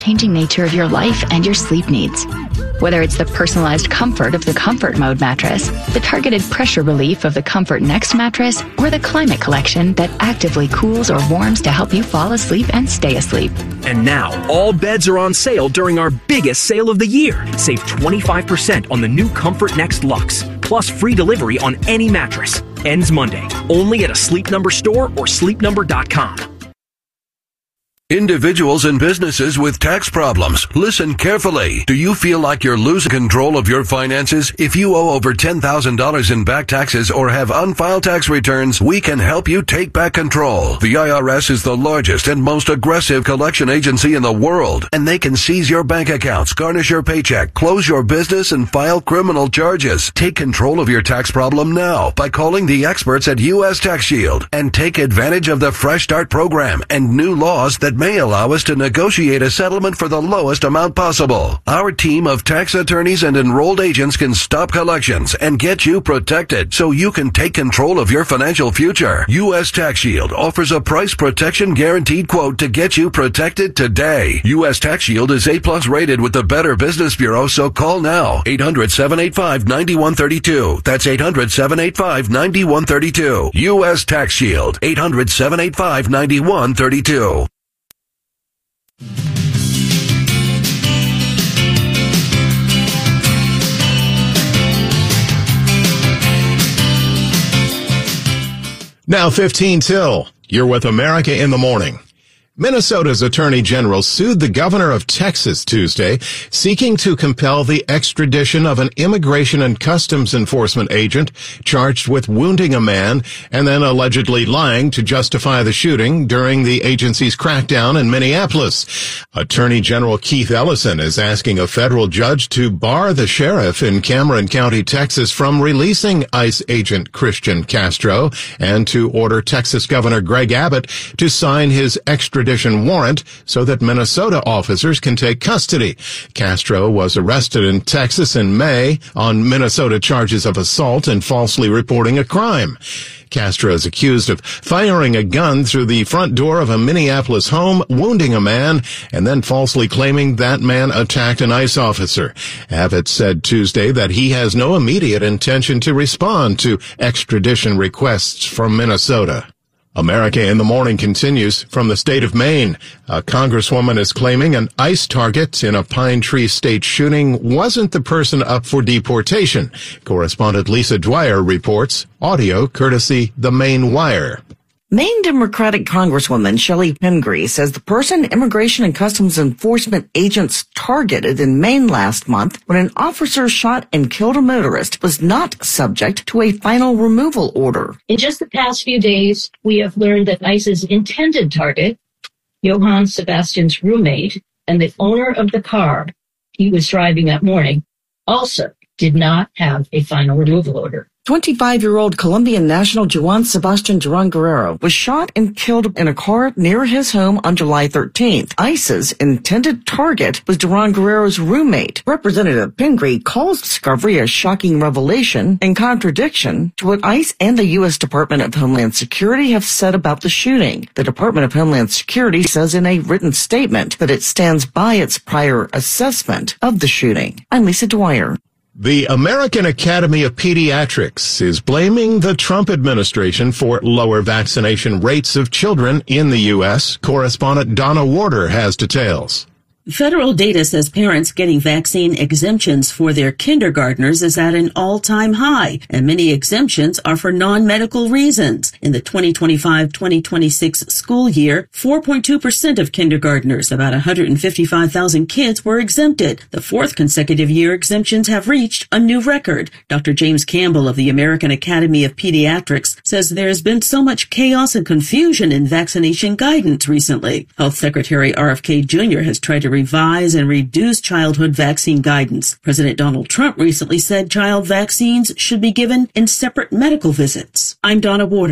changing nature of your life and your sleep needs. Whether it's the personalized comfort of the Comfort Mode mattress, the targeted pressure relief of the Comfort Next mattress, or the Climate Collection that actively cools or warms to help you fall asleep and stay asleep. And now, all beds are on sale during our biggest sale of the year. Save 25% on the new Comfort Next Luxe, plus free delivery on any mattress. Ends Monday, only at a Sleep Number store or sleepnumber.com. Individuals and businesses with tax problems, listen carefully. Do you feel like you're losing control of your finances? If you owe over $10,000 in back taxes or have unfiled tax returns, we can help you take back control. The IRS is the largest and most aggressive collection agency in the world, and they can seize your bank accounts, garnish your paycheck, close your business, and file criminal charges. Take control of your tax problem now by calling the experts at U.S. Tax Shield and take advantage of the Fresh Start program and new laws that may allow us to negotiate a settlement for the lowest amount possible. Our team of tax attorneys and enrolled agents can stop collections and get you protected so you can take control of your financial future. U.S. Tax Shield offers a price protection guaranteed quote to get you protected today. U.S. Tax Shield is A+ rated with the Better Business Bureau, so call now. 800-785-9132. That's 800-785-9132. U.S. Tax Shield. 800-785-9132. Now 15 till. You're with America in the Morning. Minnesota's Attorney General sued the governor of Texas Tuesday, seeking to compel the extradition of an Immigration and Customs Enforcement agent charged with wounding a man and then allegedly lying to justify the shooting during the agency's crackdown in Minneapolis. Attorney General Keith Ellison is asking a federal judge to bar the sheriff in Cameron County, Texas, from releasing ICE agent Christian Castro and to order Texas Governor Greg Abbott to sign his extradition warrant so that Minnesota officers can take custody. Castro was arrested in Texas in May on Minnesota charges of assault and falsely reporting a crime. Castro is accused of firing a gun through the front door of a Minneapolis home, wounding a man, and then falsely claiming that man attacked an ICE officer. Abbott said Tuesday that he has no immediate intention to respond to extradition requests from Minnesota. America in the Morning continues from the state of Maine. A congresswoman is claiming an ICE target in a Pine Tree State shooting wasn't the person up for deportation. Correspondent Lisa Dwyer reports. Audio courtesy The Maine Wire. Maine Democratic Congresswoman Shelley Pingree says the person Immigration and Customs Enforcement agents targeted in Maine last month when an officer shot and killed a motorist was not subject to a final removal order. In just the past few days, we have learned that ICE's intended target, Johann Sebastian's roommate, and the owner of the car he was driving that morning, also did not have a final removal order. 25-year-old Colombian national Juan Sebastian Duran Guerrero was shot and killed in a car near his home on July 13th. ICE's intended target was Duran Guerrero's roommate. Representative Pingree calls discovery a shocking revelation in contradiction to what ICE and the U.S. Department of Homeland Security have said about the shooting. The Department of Homeland Security says in a written statement that it stands by its prior assessment of the shooting. I'm Lisa Dwyer. The American Academy of Pediatrics is blaming the Trump administration for lower vaccination rates of children in the U.S. Correspondent Donna Warder has details. Federal data says parents getting vaccine exemptions for their kindergartners is at an all-time high, and many exemptions are for non-medical reasons. In the 2025-2026 school year, 4.2% of kindergartners, about 155,000 kids, were exempted. The fourth consecutive year exemptions have reached a new record. Dr. James Campbell of the American Academy of Pediatrics says there has been so much chaos and confusion in vaccination guidance recently. Health Secretary RFK Jr. has tried to revise and reduce childhood vaccine guidance. President Donald Trump recently said child vaccines should be given in separate medical visits. I'm Donna Warder.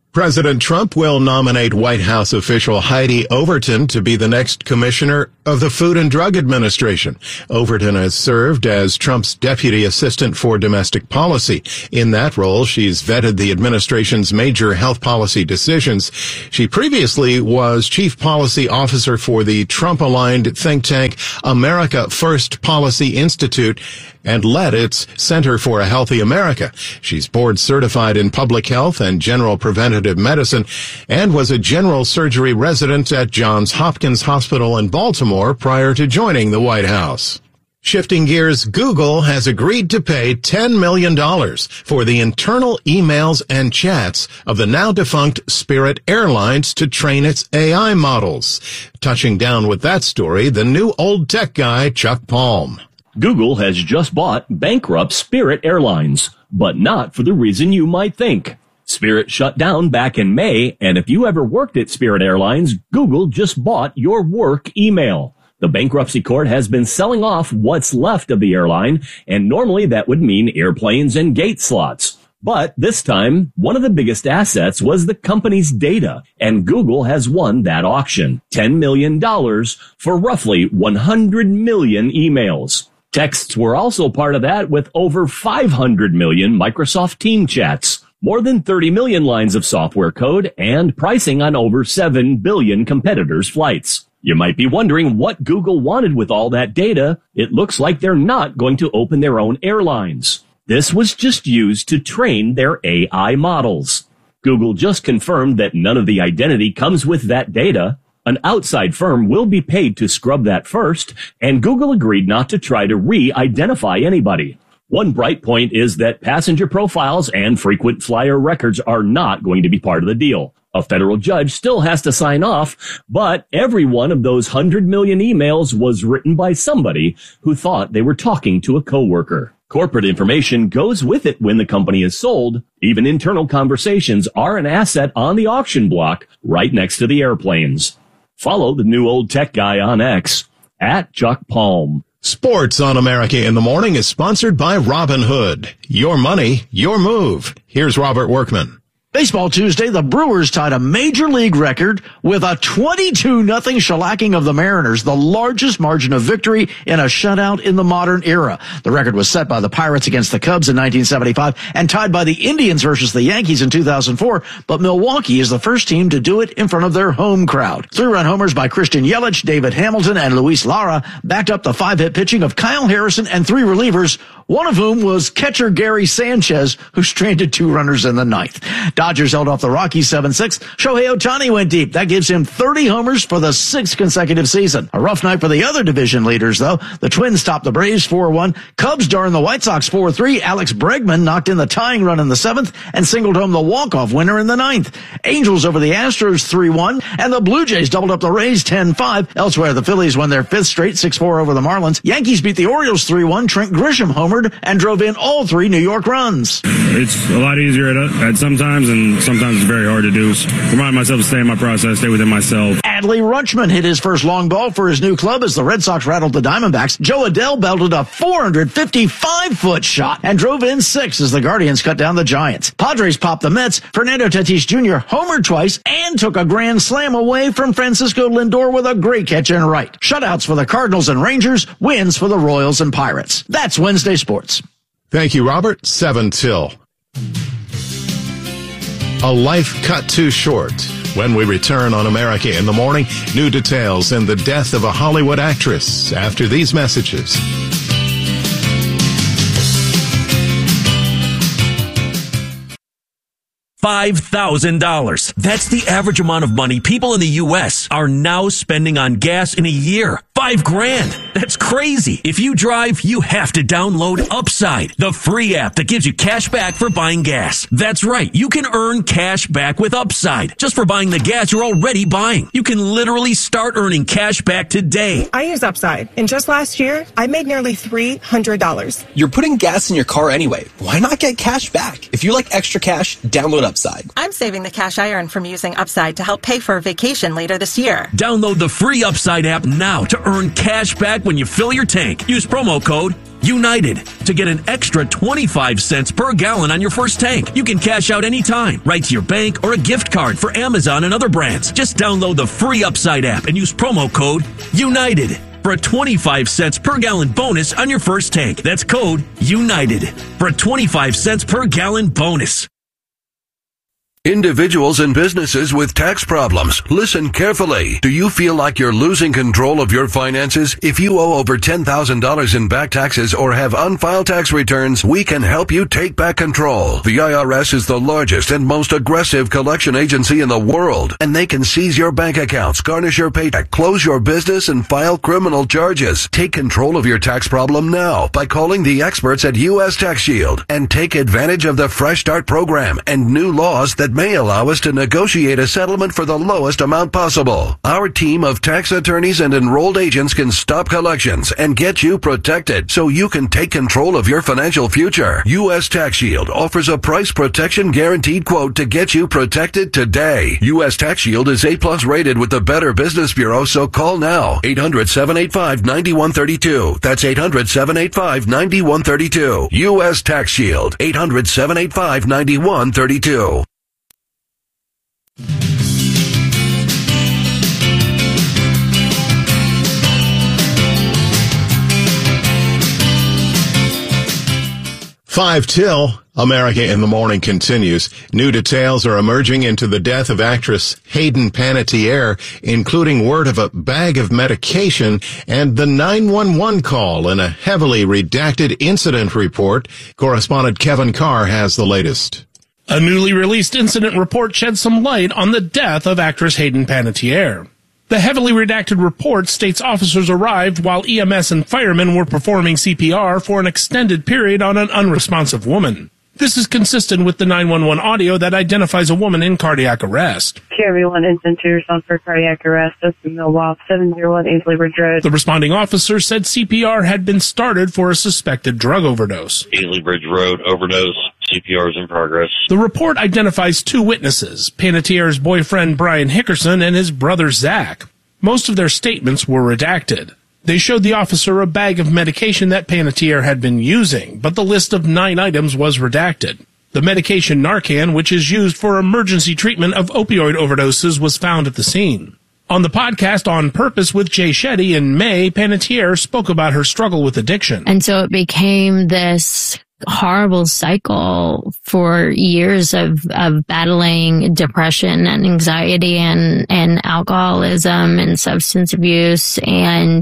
President Trump will nominate White House official Heidi Overton to be the next commissioner of the Food and Drug Administration. Overton has served as Trump's deputy assistant for domestic policy. In that role, she's vetted the administration's major health policy decisions. She previously was chief policy officer for the Trump-aligned think tank America First Policy Institute and led its Center for a Healthy America. She's board certified in public health and general preventative medicine and was a general surgery resident at Johns Hopkins Hospital in Baltimore prior to joining the White House. Shifting gears, Google has agreed to pay $10 million for the internal emails and chats of the now-defunct Spirit Airlines to train its AI models. Touching down with that story, the new old tech guy, Chuck Palm. Google has just bought bankrupt Spirit Airlines, but not for the reason you might think. Spirit shut down back in May, and if you ever worked at Spirit Airlines, Google just bought your work email. The bankruptcy court has been selling off what's left of the airline, and normally that would mean airplanes and gate slots. But this time, one of the biggest assets was the company's data, and Google has won that auction. $10 million for roughly 100 million emails. Texts were also part of that, with over 500 million Microsoft Team chats, more than 30 million lines of software code, and pricing on over 7 billion competitors' flights. You might be wondering what Google wanted with all that data. It looks like they're not going to open their own airlines. This was just used to train their AI models. Google just confirmed that none of the identity comes with that data. An outside firm will be paid to scrub that first, and Google agreed not to try to re-identify anybody. One bright point is that passenger profiles and frequent flyer records are not going to be part of the deal. A federal judge still has to sign off, but every one of those 100 million emails was written by somebody who thought they were talking to a coworker. Corporate information goes with it when the company is sold. Even internal conversations are an asset on the auction block right next to the airplanes. Follow the new old tech guy on X at Chuck Palm. Sports on America in the Morning is sponsored by Robinhood. Your money, your move. Here's Robert Workman. Baseball Tuesday, the Brewers tied a major league record with a 22-0 shellacking of the Mariners, the largest margin of victory in a shutout in the modern era. The record was set by the Pirates against the Cubs in 1975 and tied by the Indians versus the Yankees in 2004, but Milwaukee is the first team to do it in front of their home crowd. 3-run homers by Christian Yelich, David Hamilton, and Luis Lara backed up the 5-hit pitching of Kyle Harrison and 3 relievers, one of whom was catcher Gary Sanchez, who stranded 2 runners in the ninth. Dodgers held off the Rockies 7-6. Shohei Ohtani went deep. That gives him 30 homers for the 6th consecutive season. A rough night for the other division leaders, though. The Twins topped the Braves 4-1. Cubs darned the White Sox 4-3. Alex Bregman knocked in the tying run in the 7th and singled home the walk-off winner in the 9th. Angels over the Astros 3-1, and the Blue Jays doubled up the Rays 10-5. Elsewhere, the Phillies won their 5th straight 6-4 over the Marlins. Yankees beat the Orioles 3-1. Trent Grisham homered and drove in all 3 New York runs. It's a lot easier at sometimes, and sometimes it's very hard to do. Remind myself to stay in my process, stay within myself. Adley Rutschman hit his first long ball for his new club as the Red Sox rattled the Diamondbacks. Joe Adell belted a 455-foot shot and drove in 6 as the Guardians cut down the Giants. Padres popped the Mets. Fernando Tatis Jr. homered twice and took a grand slam away from Francisco Lindor with a great catch in right. Shutouts for the Cardinals and Rangers, wins for the Royals and Pirates. That's Wednesday Sports. Thank you, Robert. 7 till. A life cut too short. When we return on America in the Morning, new details in the death of a Hollywood actress after these messages. $5,000. That's the average amount of money people in the U.S. are now spending on gas in a year. $5,000. That's crazy. If you drive, you have to download Upside, the free app that gives you cash back for buying gas. That's right. You can earn cash back with Upside just for buying the gas you're already buying. You can literally start earning cash back today. I use Upside, and just last year, I made nearly $300. You're putting gas in your car anyway. Why not get cash back? If you like extra cash, download Upside. I'm saving the cash I earn from using Upside to help pay for a vacation later this year. Download the free Upside app now to earn cash back when you fill your tank. Use promo code United. To get an extra 25 cents per gallon on your first tank, you can cash out anytime, right to your bank or a gift card for Amazon and other brands. Just download the free Upside app and use promo code UNITED for a 25 cents per gallon bonus on your first tank. That's code UNITED for a 25 cents per gallon bonus. Individuals and businesses with tax problems, listen carefully. Do you feel like you're losing control of your finances? If you owe over $10,000 in back taxes or have unfiled tax returns, we can help you take back control. The IRS is the largest and most aggressive collection agency in the world, and they can seize your bank accounts, garnish your paycheck, close your business, and file criminal charges. Take control of your tax problem now by calling the experts at U.S. Tax Shield and take advantage of the Fresh Start program and new laws that may allow us to negotiate a settlement for the lowest amount possible. Our team of tax attorneys and enrolled agents can stop collections and get you protected so you can take control of your financial future. U.S. Tax Shield offers a price protection guaranteed quote to get you protected today. U.S. Tax Shield is A+ rated with the Better Business Bureau, so call now. 800-785-9132. That's 800-785-9132. U.S. Tax Shield. 800-785-9132. Five till America in the Morning continues. New details are emerging into the death of actress Hayden Panettiere, including word of a bag of medication and the 911 call in a heavily redacted incident report. Correspondent Kevin Carr has the latest. A newly released incident report sheds some light on the death of actress Hayden Panettiere. The heavily redacted report states officers arrived while EMS and firemen were performing CPR for an extended period on an unresponsive woman. This is consistent with the 911 audio that identifies a woman in cardiac arrest. Everyone incident to respond for cardiac arrest. Justin Milwaukee, 701 Ainsley Ridge Road. The responding officer said CPR had been started for a suspected drug overdose. Ainsley Ridge Road, overdose. CPR is in progress. The report identifies two witnesses, Panettiere's boyfriend Brian Hickerson and his brother Zach. Most of their statements were redacted. They showed the officer a bag of medication that Panettiere had been using, but the list of 9 items was redacted. The medication Narcan, which is used for emergency treatment of opioid overdoses, was found at the scene. On the podcast On Purpose with Jay Shetty in May, Panettiere spoke about her struggle with addiction. And so it became this horrible cycle for years of battling depression and anxiety and alcoholism and substance abuse and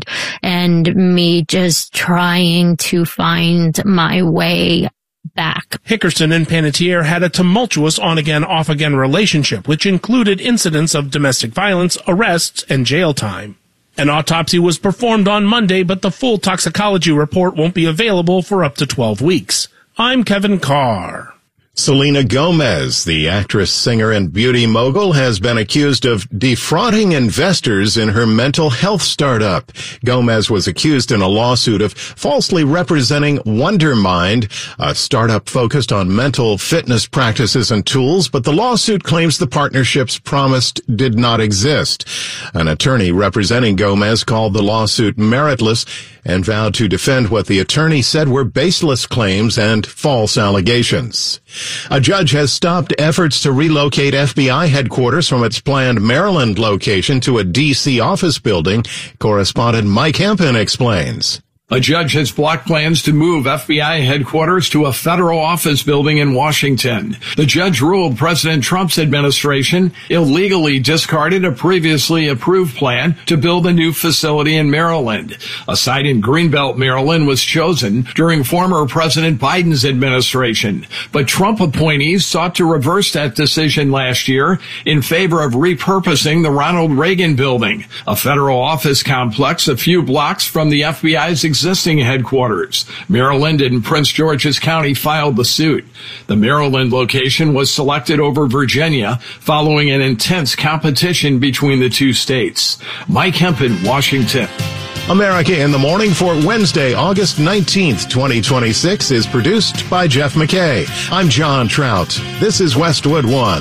me just trying to find my way back. Hickerson and Panettiere had a tumultuous on-again, off-again relationship, which included incidents of domestic violence, arrests, and jail time. An autopsy was performed on Monday, but the full toxicology report won't be available for up to 12 weeks. I'm Kevin Carr. Selena Gomez, the actress, singer, and beauty mogul, has been accused of defrauding investors in her mental health startup. Gomez was accused in a lawsuit of falsely representing Wondermind, a startup focused on mental fitness practices and tools, but the lawsuit claims the partnerships promised did not exist. An attorney representing Gomez called the lawsuit meritless and vowed to defend what the attorney said were baseless claims and false allegations. A judge has stopped efforts to relocate FBI headquarters from its planned Maryland location to a D.C. office building. Correspondent Mike Hempen explains. A judge has blocked plans to move FBI headquarters to a federal office building in Washington. The judge ruled President Trump's administration illegally discarded a previously approved plan to build a new facility in Maryland. A site in Greenbelt, Maryland was chosen during former President Biden's administration, but Trump appointees sought to reverse that decision last year in favor of repurposing the Ronald Reagan building, a federal office complex a few blocks from the FBI's existing headquarters. Maryland and Prince George's County filed the suit. The Maryland location was selected over Virginia following an intense competition between the two states. Mike Hempen, Washington. America in the Morning for Wednesday, August 19th, 2026 is produced by Jeff McKay. I'm John Trout. This is Westwood One.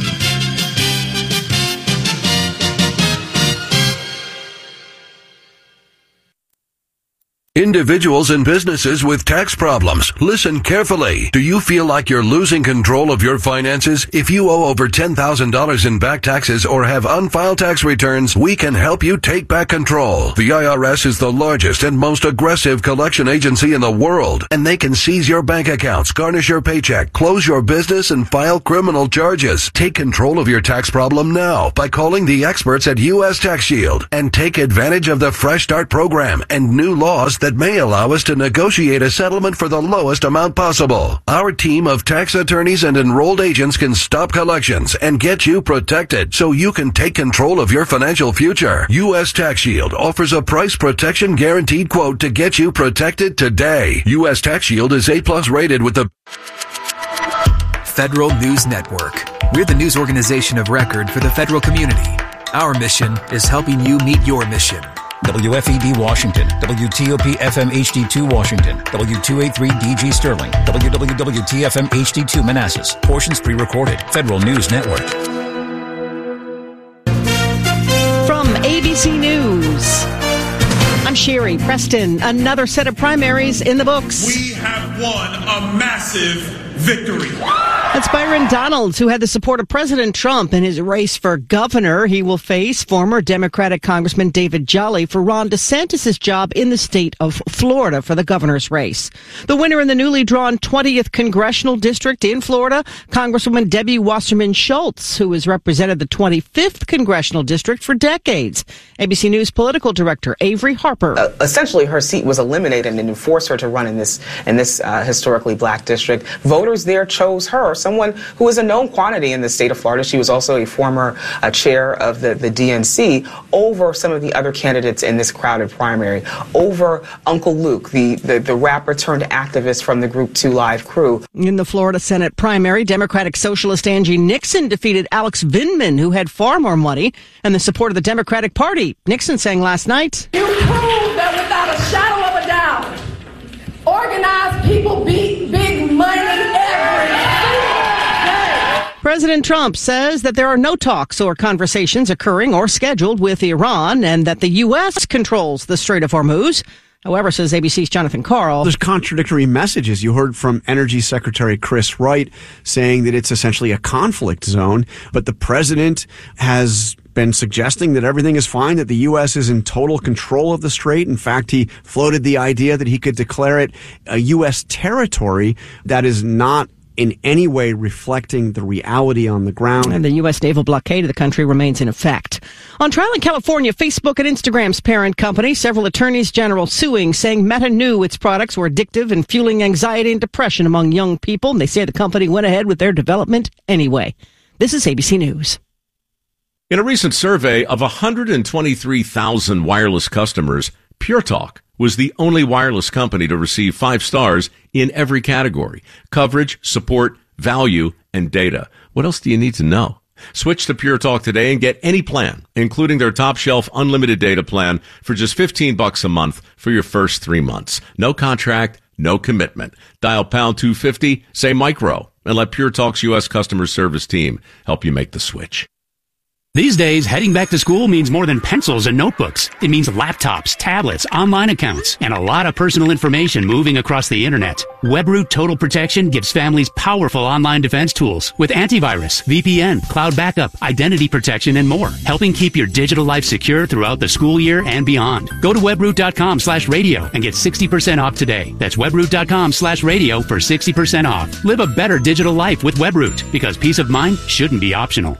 Individuals and businesses with tax problems, listen carefully. Do you feel like you're losing control of your finances? If you owe over $10,000 in back taxes or have unfiled tax returns, we can help you take back control. The IRS is the largest and most aggressive collection agency in the world, and they can seize your bank accounts, garnish your paycheck, close your business, and file criminal charges. Take control of your tax problem now by calling the experts at U.S. Tax Shield and take advantage of the Fresh Start program and new laws that may allow us to negotiate a settlement for the lowest amount possible. Our team of tax attorneys and enrolled agents can stop collections and get you protected so you can take control of your financial future. U.S. Tax Shield offers a price protection guaranteed quote to get you protected today. U.S. Tax Shield is A+ rated with the Federal News Network. We're the news organization of record for the federal community. Our mission is helping you meet your mission. WFED Washington, WTOP FM HD2 Washington, W283DG Sterling, WWWTFM HD2 Manassas. Portions pre-recorded. Federal News Network. From ABC News, I'm Sherry Preston. Another set of primaries in the books. We have won a massive victory. That's Byron Donalds, who had the support of President Trump in his race for governor. He will face former Democratic Congressman David Jolly for Ron DeSantis' job in the state of Florida for the governor's race. The winner in the newly drawn 20th Congressional District in Florida, Congresswoman Debbie Wasserman Schultz, who has represented the 25th Congressional District for decades. ABC News political director Avery Harper. Essentially, her seat was eliminated and forced her to run in this historically black district. Voters there chose her, someone who is a known quantity in the state of Florida. She was also a former chair of the DNC, over some of the other candidates in this crowded primary, over Uncle Luke, the rapper turned activist from the Group 2 Live crew. In the Florida Senate primary, Democratic Socialist Angie Nixon defeated Alex Vindman, who had far more money and the support of the Democratic Party. Nixon sang last night, "You prove that without a shadow of a doubt, organized people beat big money every day." President Trump says that there are no talks or conversations occurring or scheduled with Iran and that the U.S. controls the Strait of Hormuz. However, says ABC's Jonathan Karl, there's contradictory messages. You heard from Energy Secretary Chris Wright saying that it's essentially a conflict zone, but the president has been suggesting that everything is fine, that the U.S. is in total control of the strait. In fact, he floated the idea that he could declare it a U.S. territory that is not in any way reflecting the reality on the ground. And the U.S. naval blockade of the country remains in effect. On trial in California, Facebook and Instagram's parent company, several attorneys general suing, saying Meta knew its products were addictive and fueling anxiety and depression among young people. And they say the company went ahead with their development anyway. This is ABC News. In a recent survey of 123,000 wireless customers, Pure Talk was the only wireless company to receive 5 stars in every category: coverage, support, value, and data. What else do you need to know? Switch to Pure Talk today and get any plan, including their top shelf unlimited data plan, for just $15 a month for your first 3 months. No contract, no commitment. Dial pound 250, say micro, and let Pure Talk's U.S. customer service team help you make the switch. These days, heading back to school means more than pencils and notebooks. It means laptops, tablets, online accounts, and a lot of personal information moving across the internet. WebRoot Total Protection gives families powerful online defense tools with antivirus, VPN, cloud backup, identity protection, and more, helping keep your digital life secure throughout the school year and beyond. Go to webroot.com/radio and get 60% off today. That's webroot.com/radio for 60% off. Live a better digital life with WebRoot, because peace of mind shouldn't be optional.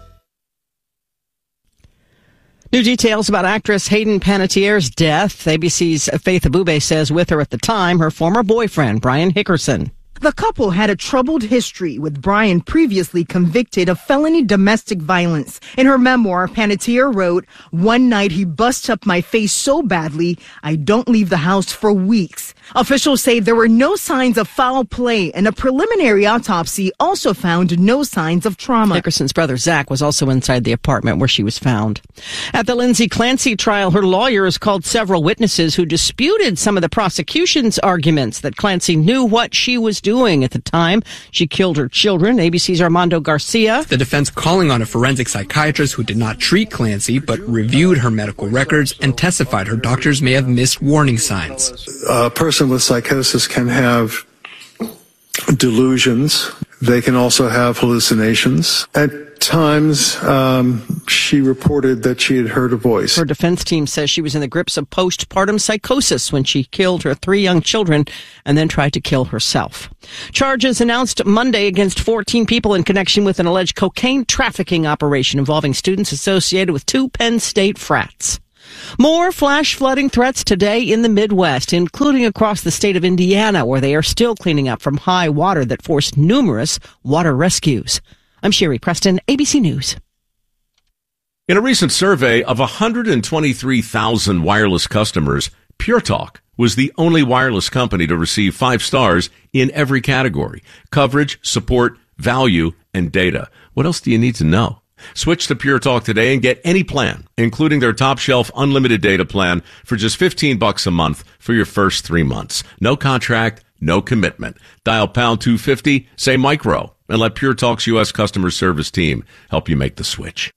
New details about actress Hayden Panettiere's death. ABC's Faith Abube says with her at the time, her former boyfriend, Brian Hickerson. The couple had a troubled history, with Brian previously convicted of felony domestic violence. In her memoir, Panettiere wrote, "One night he busts up my face so badly, I don't leave the house for weeks." Officials say there were no signs of foul play, and a preliminary autopsy also found no signs of trauma. Hickerson's brother, Zach, was also inside the apartment where she was found. At the Lindsay Clancy trial, her lawyers called several witnesses who disputed some of the prosecution's arguments that Clancy knew what she was doing at the time she killed her children. ABC's Armando Garcia. The defense calling on a forensic psychiatrist who did not treat Clancy but reviewed her medical records and testified her doctors may have missed warning signs. A person with psychosis can have delusions. They can also have hallucinations. At times, she reported that she had heard a voice. Her defense team says she was in the grips of postpartum psychosis when she killed her 3 young children and then tried to kill herself. Charges announced Monday against 14 people in connection with an alleged cocaine trafficking operation involving students associated with 2 Penn State frats. More flash flooding threats today in the Midwest, including across the state of Indiana, where they are still cleaning up from high water that forced numerous water rescues. I'm Sherry Preston, ABC News. In a recent survey of 123,000 wireless customers, Pure Talk was the only wireless company to receive 5 stars in every category: coverage, support, value, and data. What else do you need to know? Switch to Pure Talk today and get any plan, including their top shelf unlimited data plan, for just $15 a month for your first 3 months. No contract, no commitment. Dial pound 250, say micro, and let Pure Talk's U.S. customer service team help you make the switch.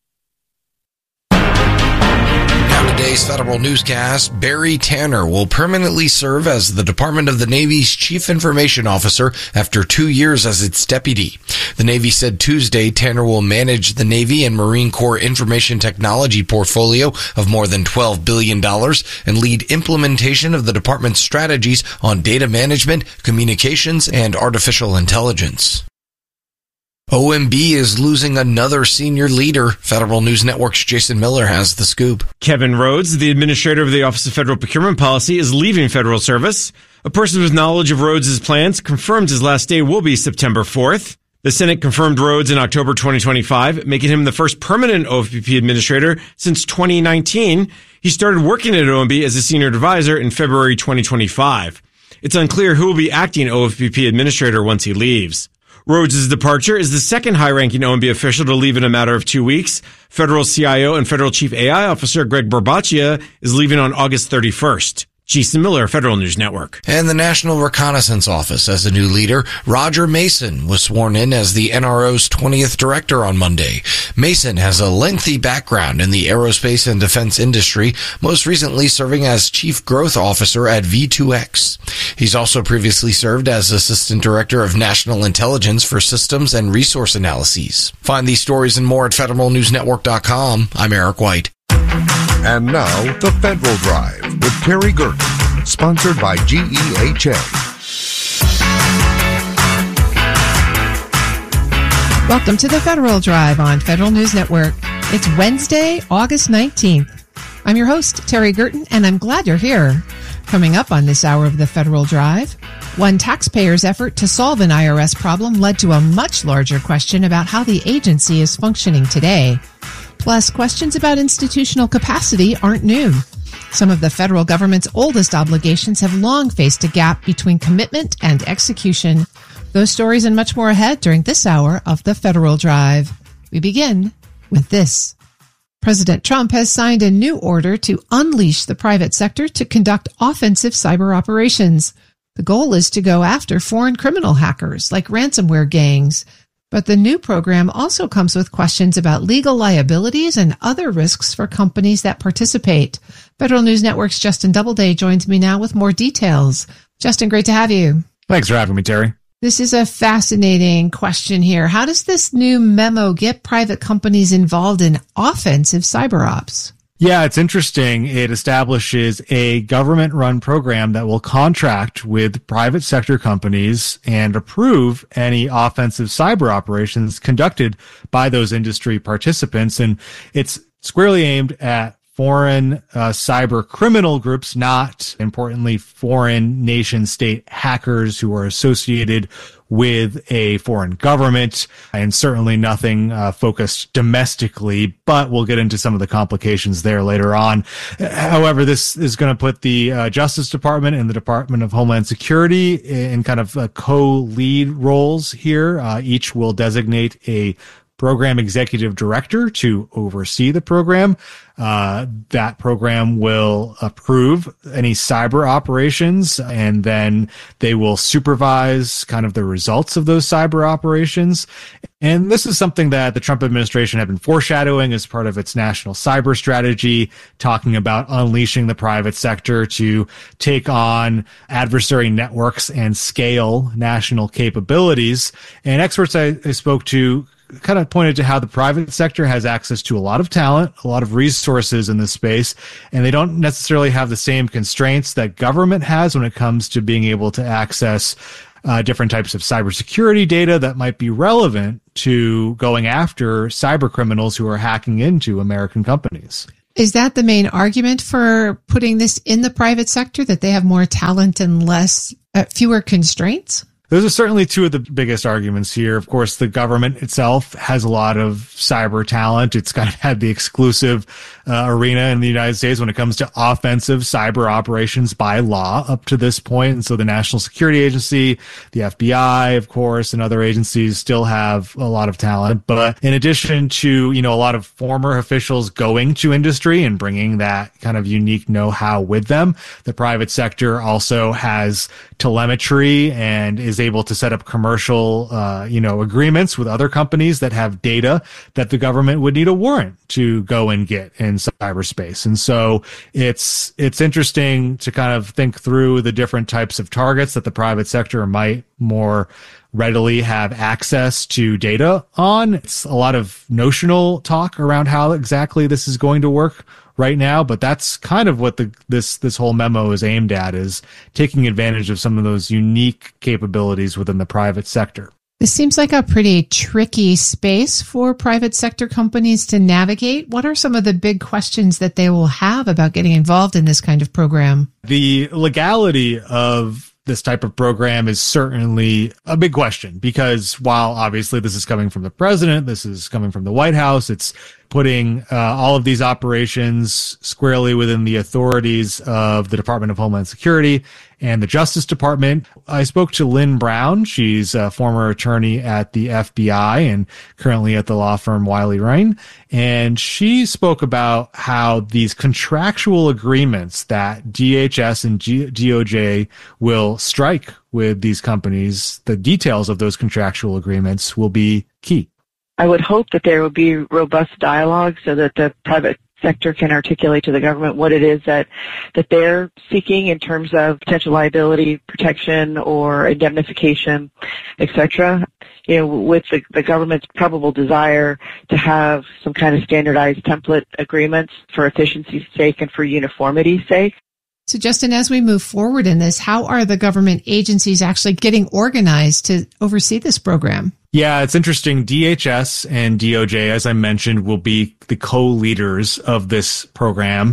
Today's Federal Newscast, Barry Tanner will permanently serve as the Department of the Navy's Chief Information Officer after 2 years as its deputy. The Navy said Tuesday Tanner will manage the Navy and Marine Corps information technology portfolio of more than $12 billion and lead implementation of the department's strategies on data management, communications, and artificial intelligence. OMB is losing another senior leader. Federal News Network's Jason Miller has the scoop. Kevin Rhodes, the administrator of the Office of Federal Procurement Policy, is leaving federal service. A person with knowledge of Rhodes' plans confirmed his last day will be September 4th. The Senate confirmed Rhodes in October 2025, making him the first permanent OFPP administrator since 2019. He started working at OMB as a senior advisor in February 2025. It's unclear who will be acting OFPP administrator once he leaves. Rhodes' departure is the second high-ranking OMB official to leave in a matter of 2 weeks. Federal CIO and Federal Chief AI Officer Greg Barbaccia is leaving on August 31st. Jason Miller, Federal News Network. And the National Reconnaissance Office has a new leader. Roger Mason was sworn in as the NRO's 20th director on Monday. Mason has a lengthy background in the aerospace and defense industry, most recently serving as Chief Growth Officer at V2X. He's also previously served as Assistant Director of National Intelligence for Systems and Resource Analyses. Find these stories and more at federalnewsnetwork.com. I'm Eric White. And now, The Federal Drive with Terry Gerton, sponsored by GEHA. Welcome to The Federal Drive on Federal News Network. It's Wednesday, August 19th. I'm your host, Terry Gerton, and I'm glad you're here. Coming up on this hour of The Federal Drive, one taxpayer's effort to solve an IRS problem led to a much larger question about how the agency is functioning today. Plus, questions about institutional capacity aren't new. Some of the federal government's oldest obligations have long faced a gap between commitment and execution. Those stories and much more ahead during this hour of The Federal Drive. We begin with this. President Trump has signed a new order to unleash the private sector to conduct offensive cyber operations. The goal is to go after foreign criminal hackers like ransomware gangs. But the new program also comes with questions about legal liabilities and other risks for companies that participate. Federal News Network's Justin Doubleday joins me now with more details. Justin, great to have you. Thanks for having me, Terry. This is a fascinating question here. How does this new memo get private companies involved in offensive cyber ops? Yeah, it's interesting. It establishes a government-run program that will contract with private sector companies and approve any offensive cyber operations conducted by those industry participants. And it's squarely aimed at foreign cyber criminal groups, not importantly foreign nation state hackers who are associated with a foreign government, and certainly nothing focused domestically, but we'll get into some of the complications there later on. However, this is going to put the Justice Department and the Department of Homeland Security in kind of co-lead roles here. Each will designate a program executive director to oversee the program. That program will approve any cyber operations, and then they will supervise kind of the results of those cyber operations. And this is something that the Trump administration had been foreshadowing as part of its national cyber strategy, talking about unleashing the private sector to take on adversary networks and scale national capabilities. And experts I spoke to kind of pointed to how the private sector has access to a lot of talent, a lot of resources in this space, and they don't necessarily have the same constraints that government has when it comes to being able to access different types of cybersecurity data that might be relevant to going after cyber criminals who are hacking into American companies. Is that the main argument for putting this in the private sector, that they have more talent and fewer constraints? Those are certainly two of the biggest arguments here. Of course, the government itself has a lot of cyber talent. It's kind of had the exclusive arena in the United States when it comes to offensive cyber operations by law up to this point. And so the National Security Agency, the FBI, of course, and other agencies still have a lot of talent. But in addition to, a lot of former officials going to industry and bringing that kind of unique know-how with them, the private sector also has telemetry and is able to set up commercial, agreements with other companies that have data that the government would need a warrant to go and get in cyberspace. And so it's interesting to kind of think through the different types of targets that the private sector might more readily have access to data on. It's a lot of notional talk around how exactly this is going to work right now, but that's kind of what this whole memo is aimed at, is taking advantage of some of those unique capabilities within the private sector. This seems like a pretty tricky space for private sector companies to navigate. What are some of the big questions that they will have about getting involved in this kind of program? The legality of this type of program is certainly a big question, because while obviously this is coming from the president, this is coming from the White House, it's putting all of these operations squarely within the authorities of the Department of Homeland Security and the Justice Department. I spoke to Lynn Brown. She's a former attorney at the FBI and currently at the law firm Wiley Rein. And she spoke about how these contractual agreements that DHS and DOJ will strike with these companies, the details of those contractual agreements will be key. I would hope that there will be robust dialogue so that the private sector can articulate to the government what it is that they're seeking in terms of potential liability protection or indemnification, etc. With the government's probable desire to have some kind of standardized template agreements for efficiency's sake and for uniformity's sake. So, Justin, as we move forward in this, how are the government agencies actually getting organized to oversee this program? Yeah, it's interesting. DHS and DOJ, as I mentioned, will be the co-leaders of this program.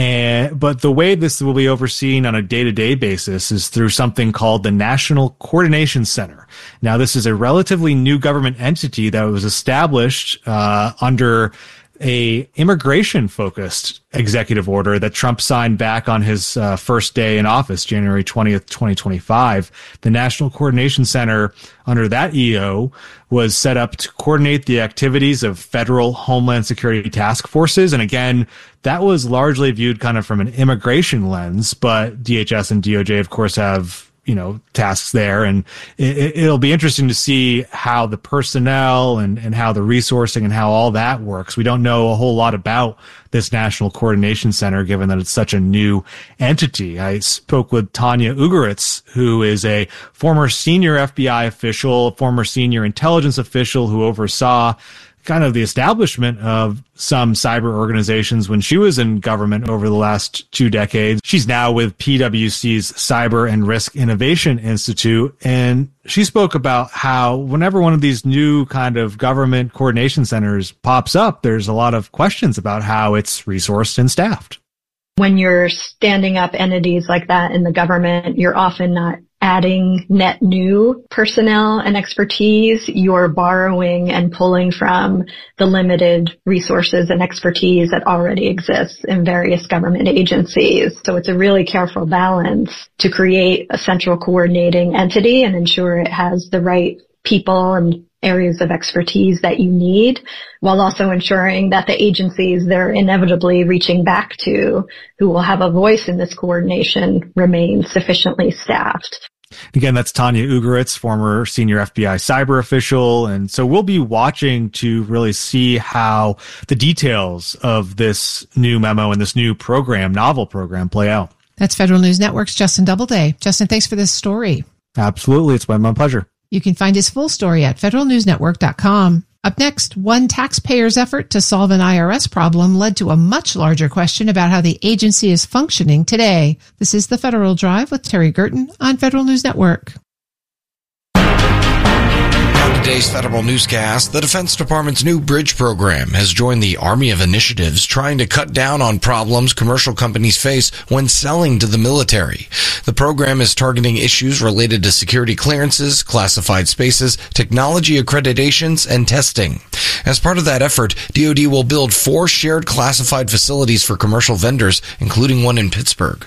But the way this will be overseen on a day-to-day basis is through something called the National Coordination Center. Now, this is a relatively new government entity that was established under a immigration-focused executive order that Trump signed back on his first day in office, January 20th, 2025. The National Coordination Center under that EO was set up to coordinate the activities of federal Homeland Security task forces. And again, that was largely viewed kind of from an immigration lens, but DHS and DOJ, of course, have tasks there. And it'll be interesting to see how the personnel and how the resourcing and how all that works. We don't know a whole lot about this National Coordination Center, given that it's such a new entity. I spoke with Tanya Ugaritz, who is a former senior FBI official, former senior intelligence official who oversaw kind of the establishment of some cyber organizations when she was in government over the last 2 decades. She's now with PwC's Cyber and Risk Innovation Institute, and she spoke about how whenever one of these new kind of government coordination centers pops up, there's a lot of questions about how it's resourced and staffed. When you're standing up entities like that in the government, you're often not adding net new personnel and expertise. You're borrowing and pulling from the limited resources and expertise that already exists in various government agencies. So it's a really careful balance to create a central coordinating entity and ensure it has the right people and areas of expertise that you need, while also ensuring that the agencies they're inevitably reaching back to, who will have a voice in this coordination, remain sufficiently staffed. Again, that's Tanya Ugaritz, former senior FBI cyber official. And so we'll be watching to really see how the details of this new memo and this new program, novel program, play out. That's Federal News Network's Justin Doubleday. Justin, thanks for this story. Absolutely. It's been my pleasure. You can find his full story at federalnewsnetwork.com. Up next, one taxpayer's effort to solve an IRS problem led to a much larger question about how the agency is functioning today. This is the Federal Drive with Terry Gerton on Federal News Network. On today's Federal Newscast, the Defense Department's new bridge program has joined the army of initiatives trying to cut down on problems commercial companies face when selling to the military. The program is targeting issues related to security clearances, classified spaces, technology accreditations, and testing. As part of that effort, DoD will build 4 shared classified facilities for commercial vendors, including one in Pittsburgh.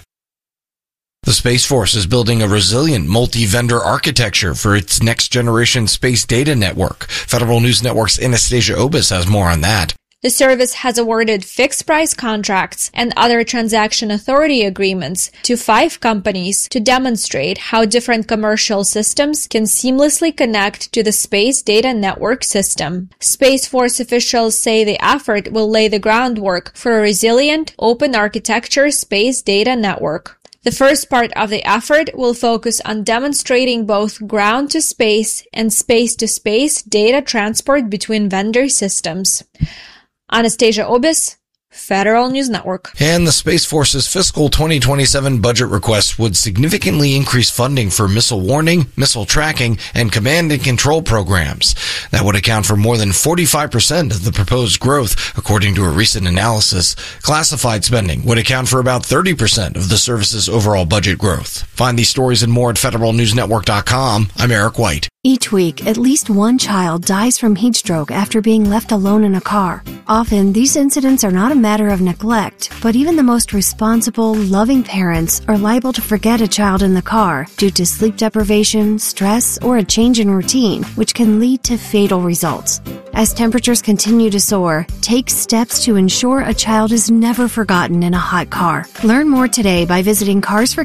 The Space Force is building a resilient multi-vendor architecture for its next-generation space data network. Federal News Network's Anastasia Obis has more on that. The service has awarded fixed-price contracts and other transaction authority agreements to 5 companies to demonstrate how different commercial systems can seamlessly connect to the space data network system. Space Force officials say the effort will lay the groundwork for a resilient, open architecture space data network. The first part of the effort will focus on demonstrating both ground-to-space and space-to-space data transport between vendor systems. Anastasia Obis, Federal News Network. And the Space Force's fiscal 2027 budget request would significantly increase funding for missile warning, missile tracking, and command and control programs. That would account for more than 45% of the proposed growth, according to a recent analysis. Classified spending would account for about 30% of the service's overall budget growth. Find these stories and more at federalnewsnetwork.com. I'm Eric White. Each week, at least one child dies from heat stroke after being left alone in a car. Often, these incidents are not a matter of neglect, but even the most responsible, loving parents are liable to forget a child in the car due to sleep deprivation, stress, or a change in routine, which can lead to fatal results. As temperatures continue to soar, take steps to ensure a child is never forgotten in a hot car. Learn more today by visiting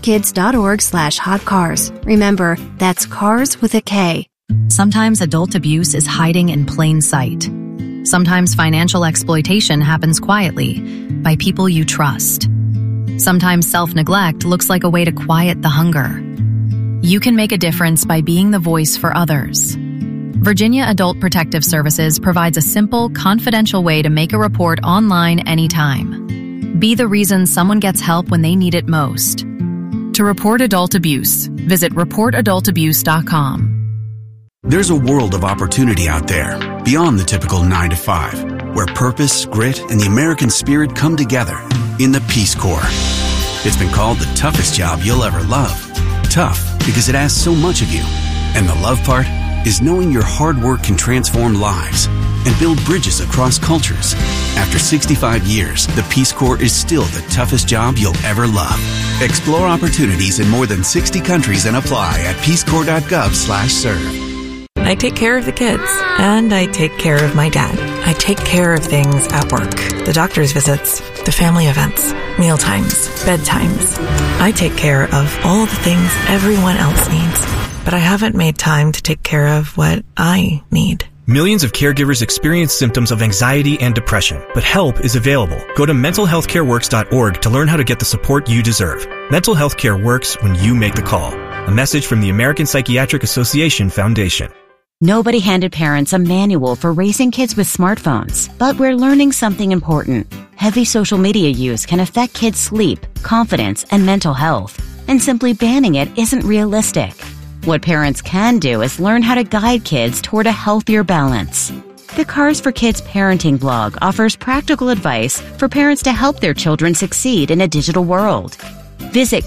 carsforkids.org/hotcars. Remember, that's cars with a K. Sometimes adult abuse is hiding in plain sight. Sometimes financial exploitation happens quietly by people you trust. Sometimes self-neglect looks like a way to quiet the hunger. You can make a difference by being the voice for others. Virginia Adult Protective Services provides a simple, confidential way to make a report online anytime. Be the reason someone gets help when they need it most. To report adult abuse, visit reportadultabuse.com. There's a world of opportunity out there, beyond the typical 9 to 5, where purpose, grit, and the American spirit come together in the Peace Corps. It's been called the toughest job you'll ever love. Tough because it asks so much of you. And the love part is knowing your hard work can transform lives and build bridges across cultures. After 65 years, the Peace Corps is still the toughest job you'll ever love. Explore opportunities in more than 60 countries and apply at peacecorps.gov/serve. I take care of the kids, and I take care of my dad. I take care of things at work. The doctor's visits, the family events, mealtimes, bedtimes. I take care of all the things everyone else needs, but I haven't made time to take care of what I need. Millions of caregivers experience symptoms of anxiety and depression, but help is available. Go to mentalhealthcareworks.org to learn how to get the support you deserve. Mental health care works when you make the call. A message from the American Psychiatric Association Foundation. Nobody handed parents a manual for raising kids with smartphones, but we're learning something important. Heavy social media use can affect kids' sleep, confidence, and mental health, and simply banning it isn't realistic. What parents can do is learn how to guide kids toward a healthier balance. The Cars for Kids parenting blog offers practical advice for parents to help their children succeed in a digital world. Visit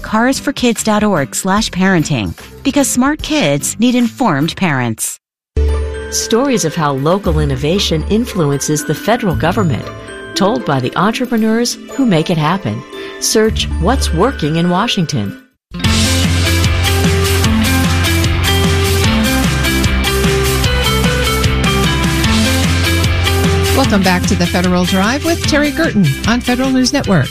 carsforkids.org/parenting, because smart kids need informed parents. Stories of how local innovation influences the federal government, told by the entrepreneurs who make it happen. Search What's Working in Washington. Welcome back to the Federal Drive with Terry Gerton on Federal News Network.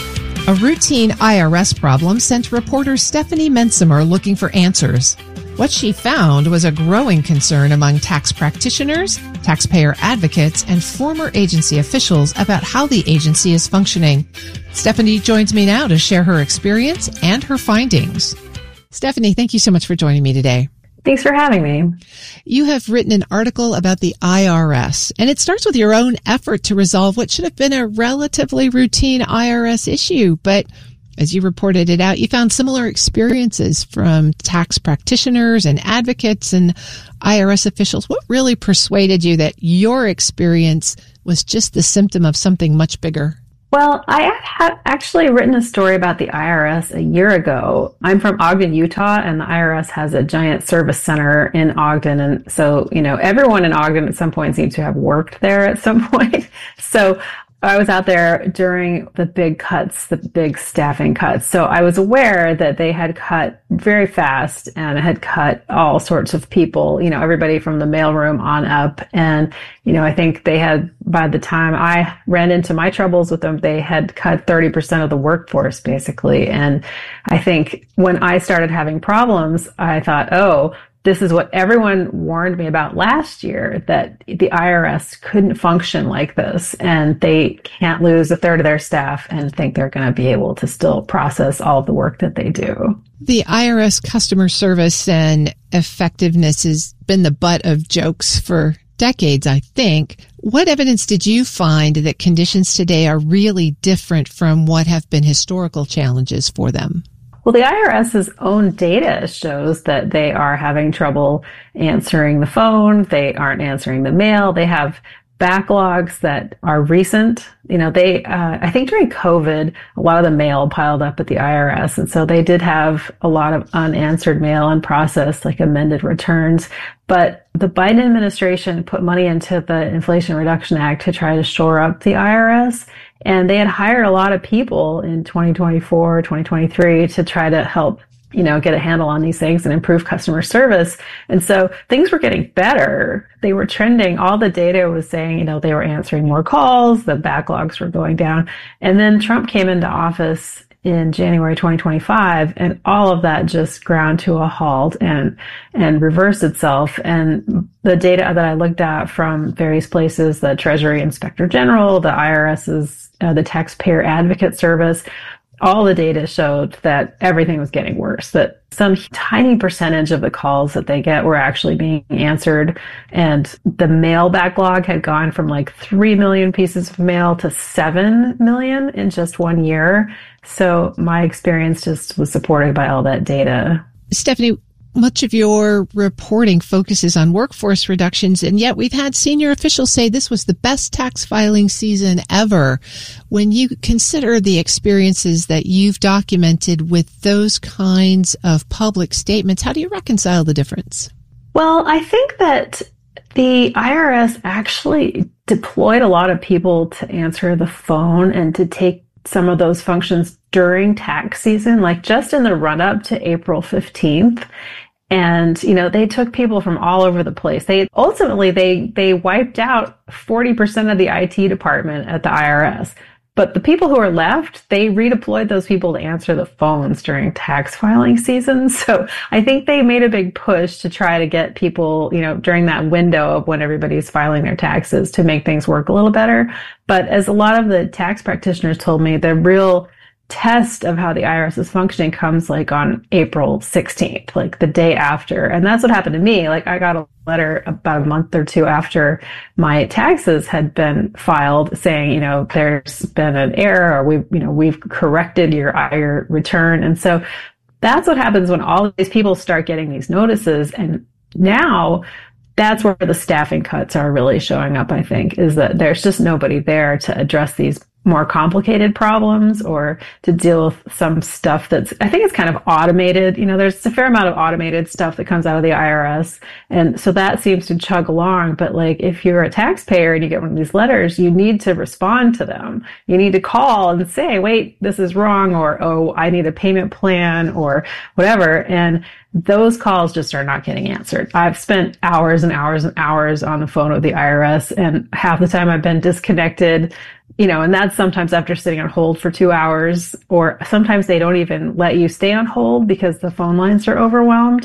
A routine IRS problem sent reporter Stephanie Mensimer looking for answers. What she found was a growing concern among tax practitioners, taxpayer advocates, and former agency officials about how the agency is functioning. Stephanie joins me now to share her experience and her findings. Stephanie, thank you so much for joining me today. Thanks for having me. You have written an article about the IRS, and it starts with your own effort to resolve what should have been a relatively routine IRS issue. But as you reported it out, you found similar experiences from tax practitioners and advocates and IRS officials. What really persuaded you that your experience was just the symptom of something much bigger? Well, I had actually written a story about the IRS a year ago. I'm from Ogden, Utah, and the IRS has a giant service center in Ogden. And so, everyone in Ogden at some point seems to have worked there at some point. So I was out there during the big cuts, the big staffing cuts. So I was aware that they had cut very fast and had cut all sorts of people, everybody from the mailroom on up. And, I think they had, by the time I ran into my troubles with them, they had cut 30% of the workforce basically. And I think when I started having problems, I thought, this is what everyone warned me about last year, that the IRS couldn't function like this, and they can't lose a third of their staff and think they're going to be able to still process all of the work that they do. The IRS customer service and effectiveness has been the butt of jokes for decades, I think. What evidence did you find that conditions today are really different from what have been historical challenges for them? Well, the IRS's own data shows that they are having trouble answering the phone. They aren't answering the mail. They have backlogs that are recent. I think during COVID, a lot of the mail piled up at the IRS. And so they did have a lot of unanswered mail unprocessed, like amended returns. But the Biden administration put money into the Inflation Reduction Act to try to shore up the IRS. And they had hired a lot of people in 2024, 2023 to try to help, get a handle on these things and improve customer service. And so things were getting better. They were trending. All the data was saying, they were answering more calls. The backlogs were going down. And then Trump came into office in January 2025, and all of that just ground to a halt and reversed itself. And the data that I looked at from various places, the Treasury Inspector General, the IRS's, the Taxpayer Advocate Service, all the data showed that everything was getting worse, that some tiny percentage of the calls that they get were actually being answered. And the mail backlog had gone from like 3 million pieces of mail to 7 million in just 1 year. So my experience just was supported by all that data. Stephanie, much of your reporting focuses on workforce reductions, and yet we've had senior officials say this was the best tax filing season ever. When you consider the experiences that you've documented with those kinds of public statements, how do you reconcile the difference? Well, I think that the IRS actually deployed a lot of people to answer the phone and to take some of those functions during tax season, like just in the run up to April 15th. And, they took people from all over the place. They wiped out 40% of the IT department at the IRS. But the people who are left, they redeployed those people to answer the phones during tax filing season. So I think they made a big push to try to get people, during that window of when everybody's filing their taxes to make things work a little better. But as a lot of the tax practitioners told me, the real test of how the IRS is functioning comes like on April 16th, like the day after. And that's what happened to me. Like I got a letter about a month or two after my taxes had been filed saying, there's been an error, or we've corrected your return. And so that's what happens when all of these people start getting these notices. And now that's where the staffing cuts are really showing up, I think, is that there's just nobody there to address these more complicated problems or to deal with some stuff that's, I think it's kind of automated. There's a fair amount of automated stuff that comes out of the IRS. And so that seems to chug along. But like, if you're a taxpayer and you get one of these letters, you need to respond to them. You need to call and say, wait, this is wrong, or, oh, I need a payment plan, or whatever. And those calls just are not getting answered. I've spent hours and hours and hours on the phone with the IRS, and half the time I've been disconnected, and that's sometimes after sitting on hold for 2 hours, or sometimes they don't even let you stay on hold because the phone lines are overwhelmed.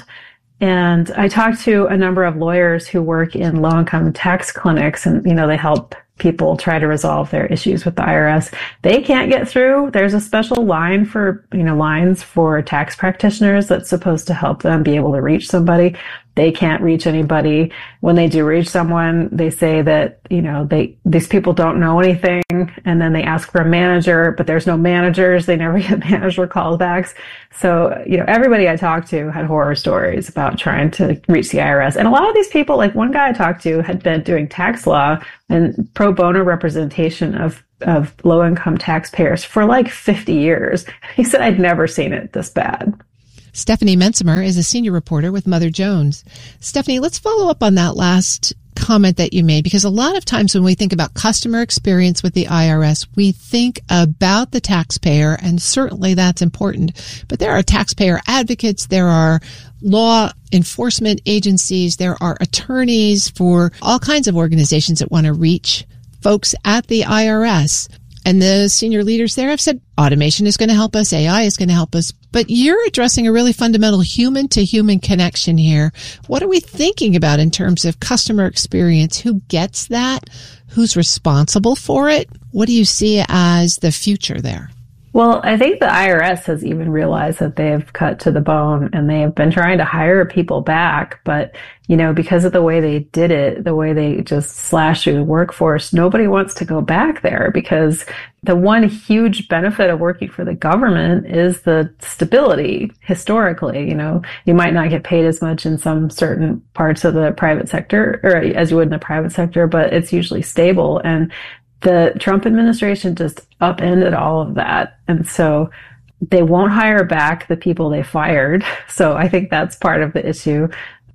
And I talked to a number of lawyers who work in low-income tax clinics, and, they help people try to resolve their issues with the IRS. They can't get through. There's a special line for, lines for tax practitioners that's supposed to help them be able to reach somebody. They can't reach anybody. When they do reach someone, they say that, these people don't know anything. And then they ask for a manager, but there's no managers. They never get manager callbacks. So, everybody I talked to had horror stories about trying to reach the IRS. And a lot of these people, like one guy I talked to had been doing tax law and pro bono representation of low-income taxpayers for like 50 years. He said, I'd never seen it this bad. Stephanie Mensimer is a senior reporter with Mother Jones. Stephanie, let's follow up on that last comment that you made, because a lot of times when we think about customer experience with the IRS, we think about the taxpayer, and certainly that's important. But there are taxpayer advocates, there are law enforcement agencies, there are attorneys for all kinds of organizations that want to reach folks at the IRS. And the senior leaders there have said automation is going to help us, AI is going to help us. But you're addressing a really fundamental human-to-human connection here. What are we thinking about in terms of customer experience? Who gets that? Who's responsible for it? What do you see as the future there? Well, I think the IRS has even realized that they have cut to the bone, and they have been trying to hire people back. But, because of the way they did it, the way they just slashed through the workforce, nobody wants to go back there, because the one huge benefit of working for the government is the stability. Historically, you might not get paid as much in some certain parts of the private sector, or as you would in the private sector, but it's usually stable. And the Trump administration just upended all of that. And so they won't hire back the people they fired. So I think that's part of the issue.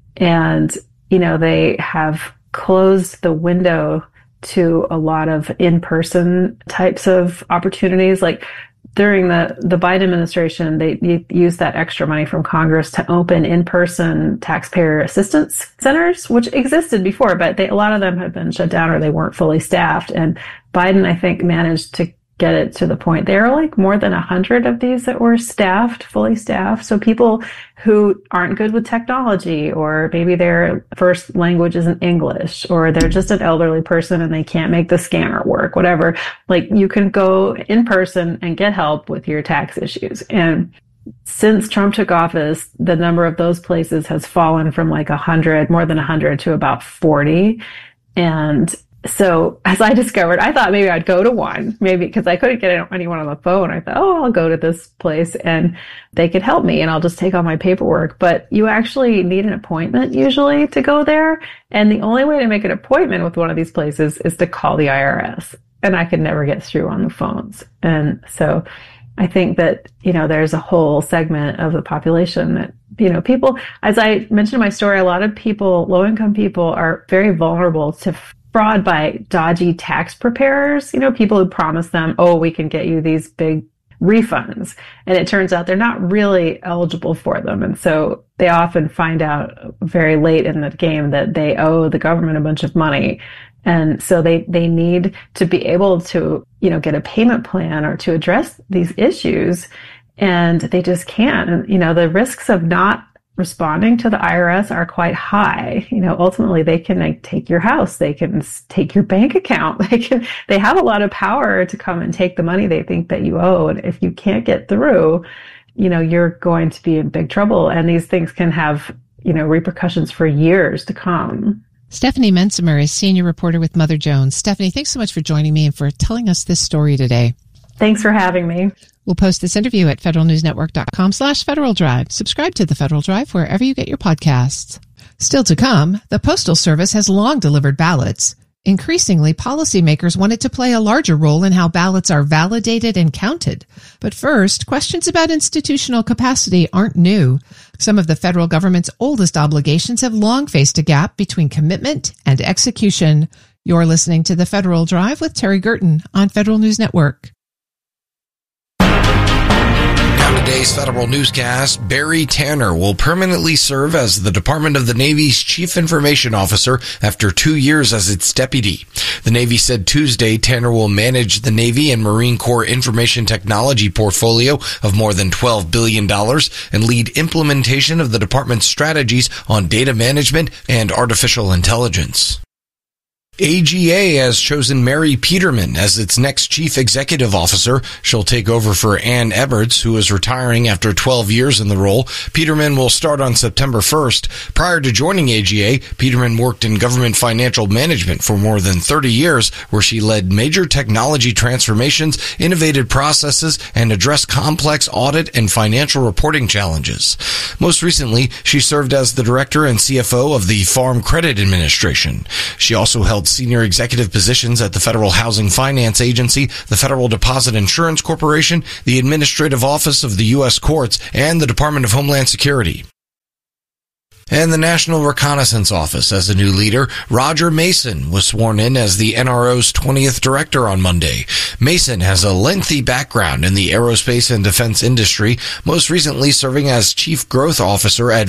And, they have closed the window to a lot of in-person types of opportunities. Like during the Biden administration, they used that extra money from Congress to open in-person taxpayer assistance centers, which existed before, but a lot of them had been shut down or they weren't fully staffed. And Biden, I think, managed to get it to the point there are like more than 100 of these that were fully staffed. So people who aren't good with technology, or maybe their first language isn't English, or they're just an elderly person and they can't make the scanner work, whatever, like you can go in person and get help with your tax issues. And since Trump took office, the number of those places has fallen from like 100, more than 100, to about 40. And so as I discovered, I thought maybe I'd go to one, maybe because I couldn't get anyone on the phone. I thought, I'll go to this place and they could help me and I'll just take all my paperwork. But you actually need an appointment usually to go there. And the only way to make an appointment with one of these places is to call the IRS. And I could never get through on the phones. And so I think that, there's a whole segment of the population that, people, as I mentioned in my story, a lot of people, low-income people, are very vulnerable to fraud by dodgy tax preparers, people who promise them, we can get you these big refunds. And it turns out they're not really eligible for them. And so they often find out very late in the game that they owe the government a bunch of money. And so they need to be able to, get a payment plan or to address these issues. And they just can't. And, the risks of not responding to the IRS are quite high. Ultimately they can take your house, they can take your bank account, they have a lot of power to come and take the money they think that you owe. And if you can't get through, you're going to be in big trouble. And these things can have, repercussions for years to come. Stephanie Mensimer is senior reporter with Mother Jones. Stephanie, thanks so much for joining me and for telling us this story today. Thanks for having me. We'll post this interview at federalnewsnetwork.com/Federal Drive. Subscribe to the Federal Drive wherever you get your podcasts. Still to come, the Postal Service has long delivered ballots. Increasingly, policymakers wanted to play a larger role in how ballots are validated and counted. But first, questions about institutional capacity aren't new. Some of the federal government's oldest obligations have long faced a gap between commitment and execution. You're listening to The Federal Drive with Terry Gerton on Federal News Network. Today's Federal Newscast, Barry Tanner will permanently serve as the Department of the Navy's Chief Information Officer after 2 years as its deputy. The Navy said Tuesday Tanner will manage the Navy and Marine Corps information technology portfolio of more than $12 billion and lead implementation of the department's strategies on data management and artificial intelligence. AGA has chosen Mary Peterman as its next chief executive officer. She'll take over for Ann Eberts, who is retiring after 12 years in the role. Peterman will start on September 1st. Prior to joining AGA, Peterman worked in government financial management for more than 30 years, where she led major technology transformations, innovated processes, and addressed complex audit and financial reporting challenges. Most recently, she served as the director and CFO of the Farm Credit Administration. She also held senior executive positions at the Federal Housing Finance Agency, the Federal Deposit Insurance Corporation, the Administrative Office of the U.S. Courts, and the Department of Homeland Security. And the National Reconnaissance Office as a new leader. Roger Mason was sworn in as the NRO's 20th director on Monday. Mason has a lengthy background in the aerospace and defense industry, most recently serving as Chief Growth Officer at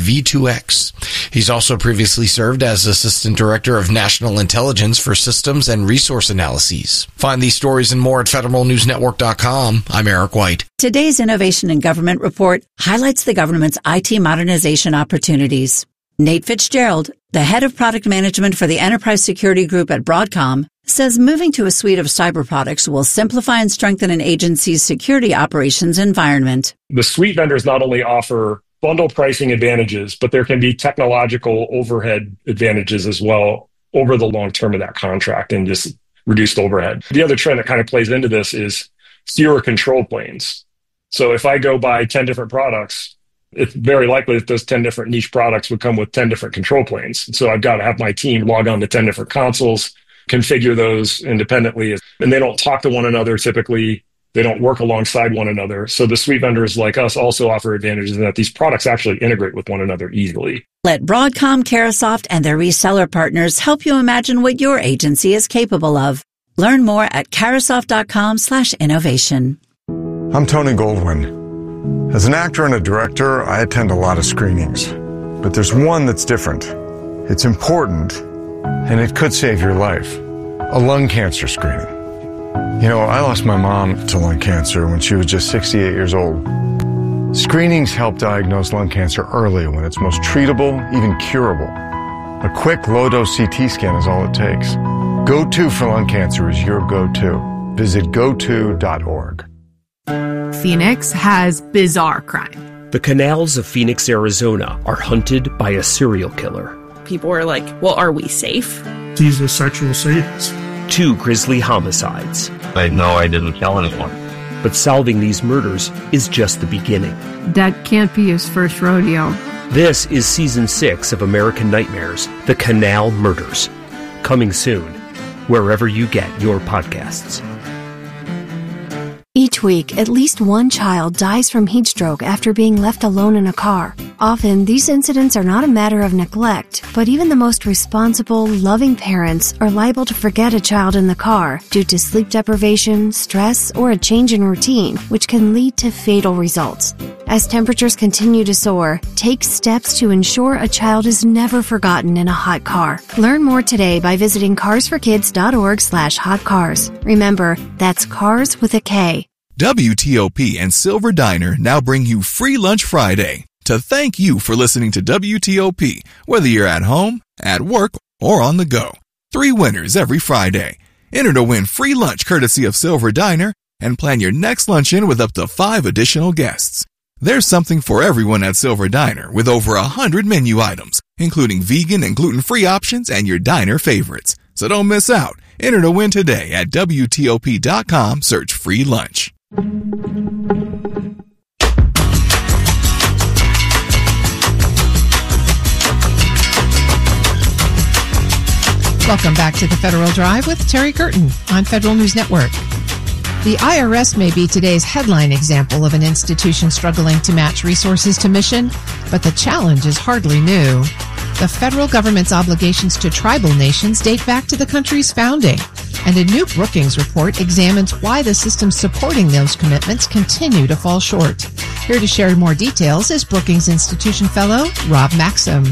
V2X. He's also previously served as Assistant Director of National Intelligence for Systems and Resource Analyses. Find these stories and more at federalnewsnetwork.com. I'm Eric White. Today's Innovation in Government report highlights the government's IT modernization opportunities. Nate Fitzgerald, the head of product management for the Enterprise Security Group at Broadcom, says moving to a suite of cyber products will simplify and strengthen an agency's security operations environment. The suite vendors not only offer bundle pricing advantages, but there can be technological overhead advantages as well over the long term of that contract and just reduced overhead. The other trend that kind of plays into this is fewer control planes. So if I go buy 10 different products, it's very likely that those 10 different niche products would come with 10 different control planes. So I've got to have my team log on to 10 different consoles, configure those independently, and they don't talk to one another typically. They don't work alongside one another. So the suite vendors like us also offer advantages in that these products actually integrate with one another easily. Let Broadcom, Carahsoft, and their reseller partners help you imagine what your agency is capable of. Learn more at carahsoft.com/innovation. I'm Tony Goldwyn. As an actor and a director, I attend a lot of screenings. But there's one that's different. It's important, and it could save your life. A lung cancer screening. You know, I lost my mom to lung cancer when she was just 68 years old. Screenings help diagnose lung cancer early when it's most treatable, even curable. A quick low-dose CT scan is all it takes. Go-To for lung cancer is your go-to. Visit goto.org. Phoenix has bizarre crime. The canals of Phoenix, Arizona are hunted by a serial killer. People were like, well, are we safe? He's a sexual sadist. 2 grisly homicides. I know I didn't kill anyone. But solving these murders is just the beginning. That can't be his first rodeo. This is Season 6 of American Nightmares, The Canal Murders. Coming soon, wherever you get your podcasts. Each week, at least one child dies from heat stroke after being left alone in a car. Often, these incidents are not a matter of neglect, but even the most responsible, loving parents are liable to forget a child in the car due to sleep deprivation, stress, or a change in routine, which can lead to fatal results. As temperatures continue to soar, take steps to ensure a child is never forgotten in a hot car. Learn more today by visiting carsforkids.org/hotcars. Remember, that's cars with a K. WTOP and Silver Diner now bring you Free Lunch Friday to thank you for listening to WTOP, whether you're at home, at work, or on the go. 3 winners every Friday. Enter to win free lunch courtesy of Silver Diner and plan your next luncheon with up to 5 additional guests. There's something for everyone at Silver Diner with over 100 menu items, including vegan and gluten-free options and your diner favorites. So don't miss out. Enter to win today at WTOP.com. Search free lunch. Welcome back to the Federal Drive with Terry Curtin on Federal News Network. The IRS may be today's headline example of an institution struggling to match resources to mission, but the challenge is hardly new. The federal government's obligations to tribal nations date back to the country's founding, and a new Brookings report examines why the systems supporting those commitments continue to fall short. Here to share more details is Brookings Institution Fellow Rob Maxim.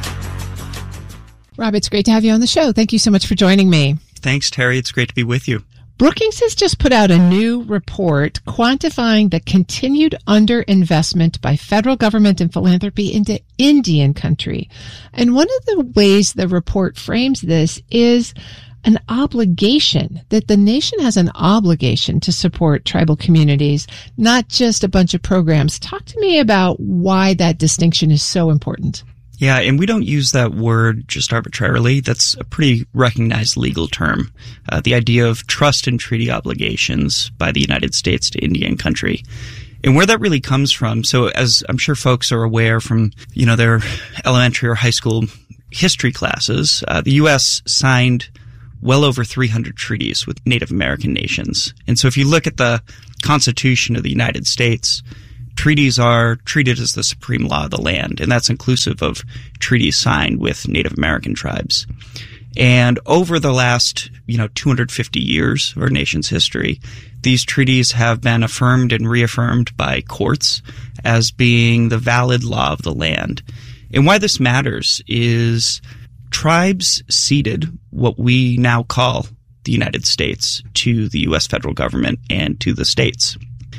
Rob, it's great to have you on the show. Thank you so much for joining me. Thanks, Terry. It's great to be with you. Brookings has just put out a new report quantifying the continued underinvestment by federal government and philanthropy into Indian country. And one of the ways the report frames this is an obligation, that the nation has an obligation to support tribal communities, not just a bunch of programs. Talk to me about why that distinction is so important. Yeah, and we don't use that word just arbitrarily. That's a pretty recognized legal term. The idea of trust and treaty obligations by the United States to Indian country. And where that really comes from, so as I'm sure folks are aware from, their elementary or high school history classes, the U.S. signed well over 300 treaties with Native American nations. And so if you look at the Constitution of the United States, treaties are treated as the supreme law of the land, and that's inclusive of treaties signed with Native American tribes. And over the last, 250 years of our nation's history, these treaties have been affirmed and reaffirmed by courts as being the valid law of the land. And why this matters is tribes ceded what we now call the United States to the U.S. federal government and to the states.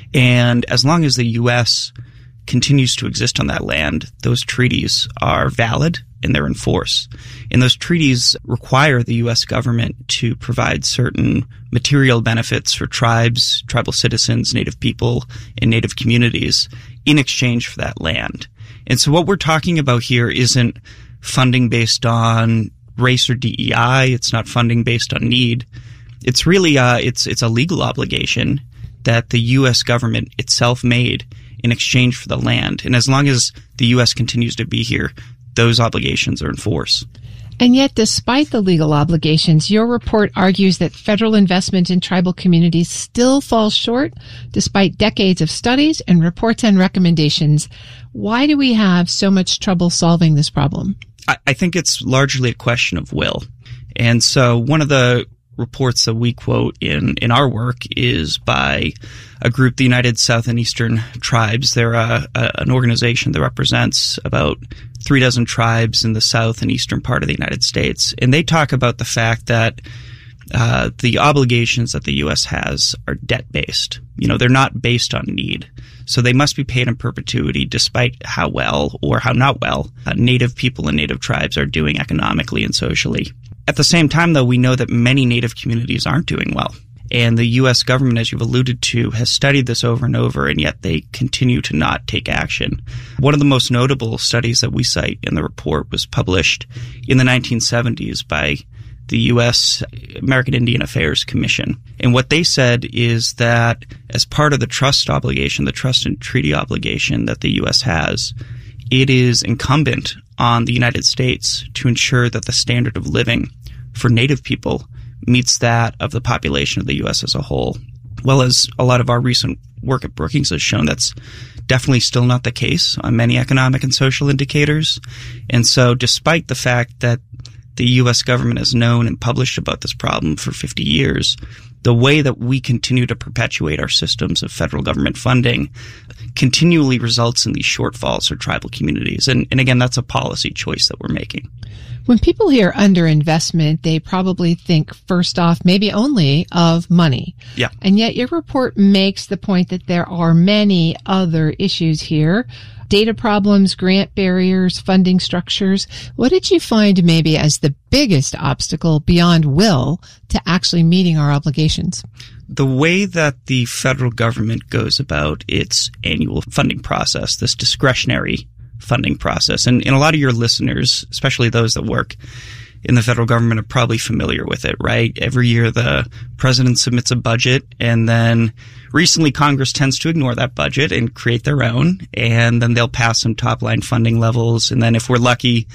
And as long as the U.S. continues to exist on that land, those treaties are valid and they're in force. And those treaties require the U.S. government to provide certain material benefits for tribes, tribal citizens, Native people, and Native communities in exchange for that land. And so what we're talking about here isn't funding based on race or DEI. It's not funding based on need. It's really it's a legal obligation that the U.S. government itself made in exchange for the land. And as long as the U.S. continues to be here, those obligations are in force. And yet, despite the legal obligations, your report argues that federal investment in tribal communities still falls short, despite decades of studies and reports and recommendations. Why do we have so much trouble solving this problem? I think it's largely a question of will. And so one of the reports that we quote in our work is by a group, the United South and Eastern Tribes. They're an organization that represents about 36 tribes in the south and eastern part of the United States. And they talk about the fact that the obligations that the U.S. has are debt-based. They're not based on need. So they must be paid in perpetuity despite how well or how not well Native people and Native tribes are doing economically and socially. At the same time, though, we know that many Native communities aren't doing well. And the U.S. government, as you've alluded to, has studied this over and over, and yet they continue to not take action. One of the most notable studies that we cite in the report was published in the 1970s by the U.S. American Indian Affairs Commission. And what they said is that as part of the trust obligation, the trust and treaty obligation that the U.S. has, it is incumbent on the United States to ensure that the standard of living for Native people meets that of the population of the U.S. as a whole. Well, as a lot of our recent work at Brookings has shown, that's definitely still not the case on many economic and social indicators. And so despite the fact that the U.S. government has known and published about this problem for 50 years, the way that we continue to perpetuate our systems of federal government funding continually results in these shortfalls for tribal communities. And again, that's a policy choice that we're making. When people hear underinvestment, they probably think first off, maybe only of money. Yeah. And yet your report makes the point that there are many other issues here. Data problems, grant barriers, funding structures. What did you find maybe as the biggest obstacle beyond will to actually meeting our obligations? The way that the federal government goes about its annual funding process, this discretionary funding process, and a lot of your listeners, especially those that work in the federal government, are probably familiar with it, right? Every year the president submits a budget, and then recently Congress tends to ignore that budget and create their own, and then they'll pass some top-line funding levels, and then if we're lucky,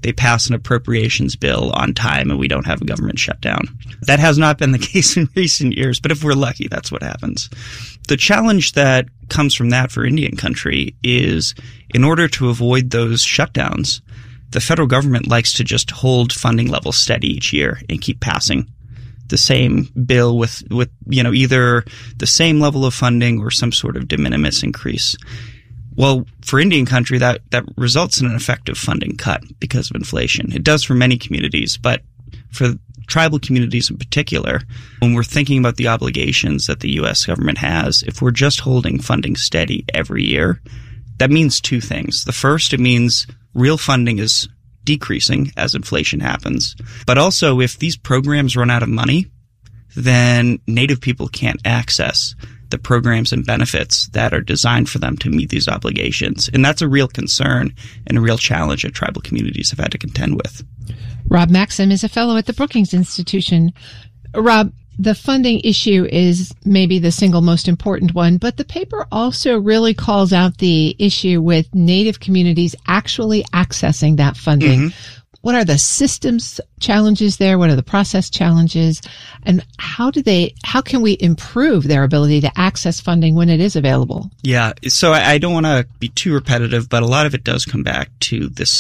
they pass an appropriations bill on time and we don't have a government shutdown. That has not been the case in recent years, but if we're lucky, that's what happens. The challenge that comes from that for Indian country is, in order to avoid those shutdowns, the federal government likes to just hold funding levels steady each year and keep passing the same bill with either the same level of funding or some sort of de minimis increase. Well, for Indian country, that results in an effective funding cut because of inflation. It does for many communities, but for tribal communities in particular, when we're thinking about the obligations that the U.S. government has, if we're just holding funding steady every year, that means two things. The first, it means real funding is decreasing as inflation happens. But also, if these programs run out of money, then Native people can't access the programs and benefits that are designed for them to meet these obligations. And that's a real concern and a real challenge that tribal communities have had to contend with. Rob Maxim is a fellow at the Brookings Institution. Rob, the funding issue is maybe the single most important one, but the paper also really calls out the issue with Native communities actually accessing that funding. Mm-hmm. What are the systems challenges there? What are the process challenges? And how can we improve their ability to access funding when it is available? Yeah. So I don't want to be too repetitive, but a lot of it does come back to this